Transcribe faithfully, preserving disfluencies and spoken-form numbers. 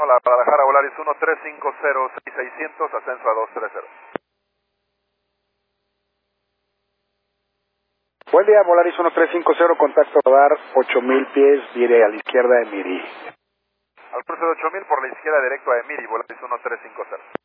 Hola, Guadalajara, Volaris uno tres cinco cero seis seiscientos, ascenso a dos tres cero. Buen día, Volaris uno tres cinco cero, contacto radar ocho mil pies, vire a la izquierda de Miri. Al cruce de ocho mil por la izquierda directo a Emiri, Volaris uno tres cinco cero.